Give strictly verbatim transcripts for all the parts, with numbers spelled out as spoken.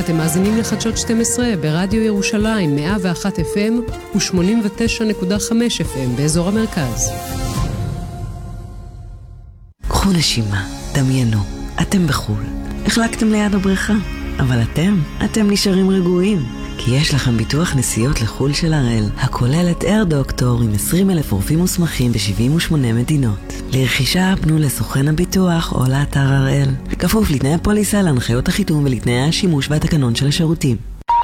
אתם מאזינים לחדשות שתים עשרה ברדיו ירושלים מאה ואחת אף אם ו-שמונים ותשע נקודה חמש אף אם באזור המרכז. קחו נשימה, דמיינו, אתם בחול. החלקתם ליד הבריכה, אבל אתם, אתם נשארים רגועים. כי יש לכם ביטוח נסיעות לחול של הראל, הכולל את אייר דוקטור עם עשרים אלף רופאים מוסמכים ב-שבעים ושמונה מדינות. לרכישה פנו לסוכן הביטוח או לאתר הראל. כפוף לתנאי הפוליסה, להנחיות החיתום ולתנאי השימוש והתקנון של השירותים.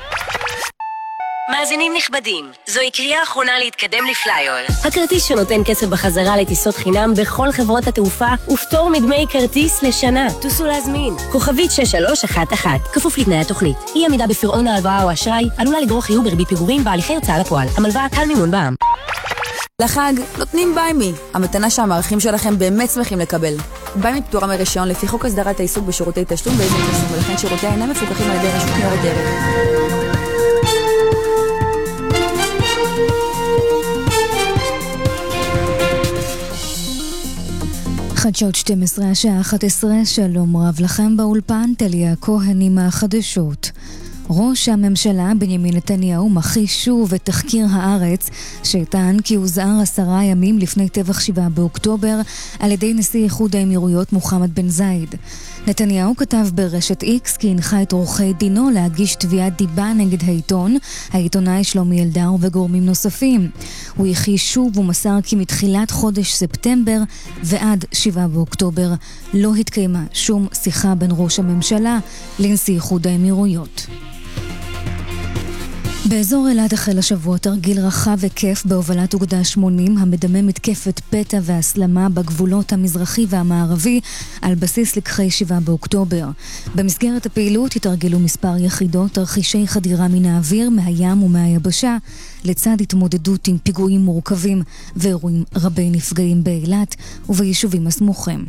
מאזינים נכבדים, זוהי קריאה אחרונה להתקדם לפלייר. הכרטיס שנותן כסף בחזרה לטיסות חינם בכל חברות התעופה ופטור מדמי כרטיס לשנה. תוסו להזמין. כוכבית שש שלוש אחת אחת. כפוף לתנאי התוכנית. אי עמידה בפירעון ההלוואה או אשראי עלולה לגרור חיוב בריבית פיגורים בהליכי הוצאה לפועל. המלוואה קל מימון בע"מ. לחג נותנים ביימי, המתנה שהמערכים שלכם באמת שמחים לקבל. ביימי פטורה מרישיון לפי חוק הסדרת העיסוק בשירותי תשלום באיזה כסף, ולכן שירותיה אינם מפוקחים על ידי רשות ניירות ערך. חדשות שתים עשרה השעה אחת עשרה, שלום רב לכם באולפן, תליה כהן עם החדשות. ראש הממשלה בנימין נתניהו מכחיש שוב את תחקיר הארץ שטען כי הוזהר עשרה ימים לפני טבח שבעה באוקטובר על ידי נשיא איחוד האמירויות מוחמד בן זייד. נתניהו כתב ברשת איקס כי הנחה את עורכי דינו להגיש תביעת דיבה נגד העיתון, העיתונאי שלומי אלדר וגורמים נוספים. הוא הכחיש שוב ומסר כי מתחילת חודש ספטמבר ועד שבעה באוקטובר לא התקיימה שום שיחה בין ראש הממשלה לנשיא איחוד האמירויות. באזור אילת החל השבוע תרגיל רחב היקף בהובלת אוגדה שמונים המדמה מתקפת פתע והסלמה בגבולות המזרחי והמערבי על בסיס לקחי שבעה באוקטובר. במסגרת הפעילות התרגלו מספר יחידות תרחישי חדירה מן האוויר, מהים ומהיבשה, לצד התמודדות עם פיגועים מורכבים ואירועים רבי נפגעים באילת וביישובים הסמוכים.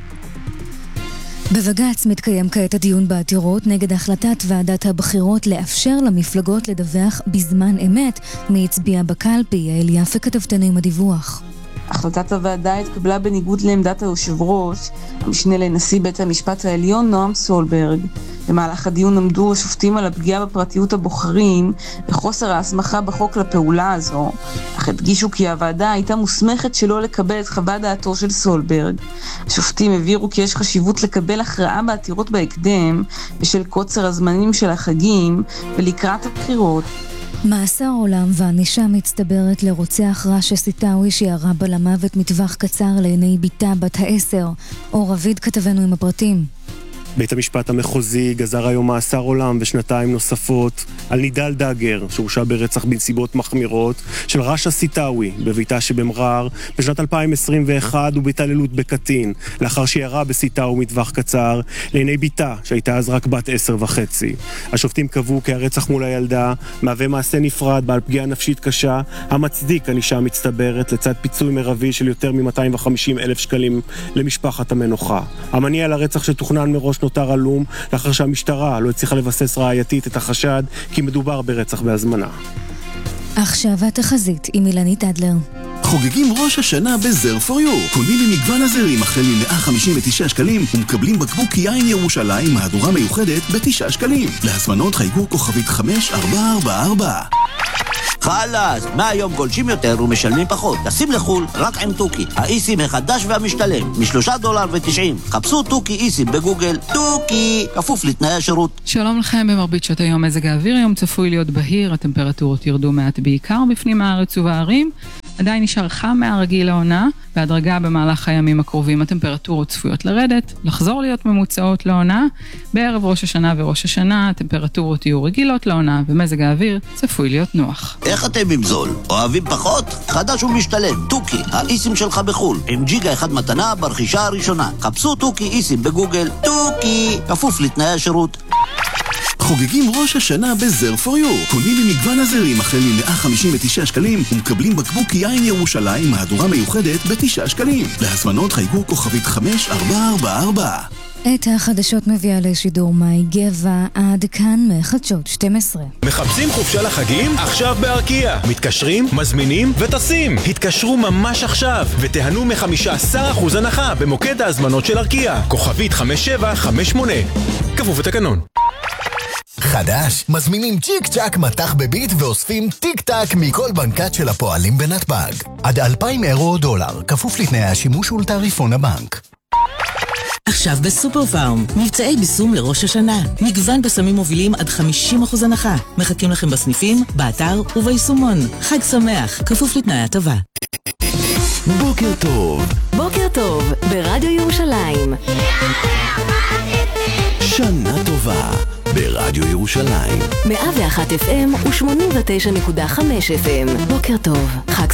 בבג"ץ מתקיים כעת הדיון בעתירות נגד החלטת ועדת הבחירות לאפשר למפלגות לדווח בזמן אמת מי הצביע בקלפי. יעל יפה כתבתנו עם הדיווח. החלטת הוועדה התקבלה בניגוד לעמדת היושב ראש, המשנה לנשיא בית המשפט העליון נועם סולברג. במהלך הדיון עמדו השופטים על הפגיעה בפרטיות הבוחרים וחוסר ההסמכה בחוק לפעולה הזו, אך הדגישו כי הוועדה הייתה מוסמכת שלא לקבל את חוות דעתו של סולברג. השופטים הבהירו כי יש חשיבות לקבל הכרעה בעתירות בהקדם בשל קוצר הזמנים של החגים ולקראת הבחירות. מאסר עולם וענישה מצטברת לרוצח רשא סיטאווי שירה בה למוות מטווח קצר לעיני ביתה בת העשר. אור רביד כתבנו עם הפרטים. בית המשפט המחוזי גזר היום מאסר עולם ושנתיים נוספות על נידל דאגר, שהורשע ברצח בנסיבות מחמירות של רשא סיטאווי בביתה שבמרר בשנת אלפיים עשרים ואחת ובהתעללות בקטין, לאחר שירה בסיטאווי מטווח קצר לעיני ביתה שהייתה אז רק בת עשר וחצי. השופטים קבעו כי הרצח מול הילדה מהווה מעשה נפרד בעל פגיעה נפשית קשה המצדיק ענישה מצטברת לצד פיצוי מרבי של יותר מ-מאתיים וחמישים אלף שקלים למשפחת המנוחה. המניע לרצח שתוכנן מראש נותר עלום לאחר שהמשטרה לא הצליחה לבסס ראייתית את החשד כי מדובר ברצח בהזמנה. עכשיו התחזית עם אילנית אדלר. חוגגים ראש השנה בזר פור יו. קונים במגוון הזרים החל מ-מאה חמישים ותשעה שקלים ומקבלים בקבוק יין ירושלים מהדורה מיוחדת ב-תשעה שקלים. להזמנות חייגו כוכבית חמש ארבע ארבע ארבע. חלאס, מהיום גולשים יותר ומשלמים פחות. טסים לחול רק עם טוקי, האיסים החדש והמשתלם, משלושה דולר ותשעים. חפשו טוקי איסים בגוגל. טוקי, כפוף לתנאי השירות. שלום לכם, במרבית שעות היום מזג האוויר היום צפוי להיות בהיר, הטמפרטורות ירדו מעט בעיקר בפנים הארץ ובערים. עדיין נשאר חם מהרגיל לעונה, בהדרגה במהלך הימים הקרובים הטמפרטורות צפויות לרדת, לחזור להיות ממוצעות לעונה. בערב ראש השנה וראש השנה הטמפרטורות יהיו רגילות לעונה ומזג האוויר צפוי להיות נוח. איך אתם עם זול? אוהבים פחות? חדש ומשתלם, טוקי, האיסים שלך בחול, עם ג'יגה אחד מתנה ברכישה הראשונה. חפשו טוקי איסים בגוגל. טוקי, כפוף לתנאי השירות. חוגגים ראש השנה בזר פור יו. קונים במגוון הזרים החל מ-מאה חמישים ותשעה שקלים ומקבלים בקבוק יין ירושלים מהדורה מיוחדת ב-תשעה שקלים. להזמנות חייגו כוכבית חמש ארבע ארבע ארבע. את החדשות מביאה לשידור מאי גבע. עד כאן מחדשות שתים עשרה. מחפשים חופשה לחגים? עכשיו בארקיע. מתקשרים, מזמינים וטסים. התקשרו ממש עכשיו ותיהנו מ-חמישה עשר אחוז הנחה במוקד ההזמנות של ארקיע. כוכבית חמש שבע חמש שמונה. כפוף לתקנון. חדש, מזמינים צ'יק צ'ק מתח בביט ואוספים טיק טק מכל בנקת של הפועלים בנתב"ג. עד אלפיים אירו או דולר, כפוף לתנאי השימוש ולתעריפון הבנק. עכשיו בסופר פארם, מבצעי ביסום לראש השנה. מגוון בסמים מובילים עד חמישים אחוז הנחה. מחכים לכם בסניפים, באתר וביישומון. חג שמח, כפוף לתנאי הטבה. בוקר טוב. בוקר טוב, ברדיו ירושלים. שנה טובה, ברדיו ירושלים. מאה ואחת אף אם ו-שמונים ותשע נקודה חמש אף אם. בוקר טוב, חג